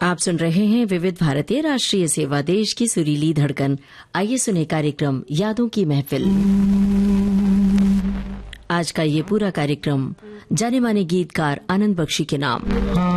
आप सुन रहे हैं विविध भारतीय राष्ट्रीय सेवा, देश की सुरीली धड़कन। आइए सुने कार्यक्रम यादों की महफिल। आज का ये पूरा कार्यक्रम जाने माने गीतकार आनंद बख्शी के नाम।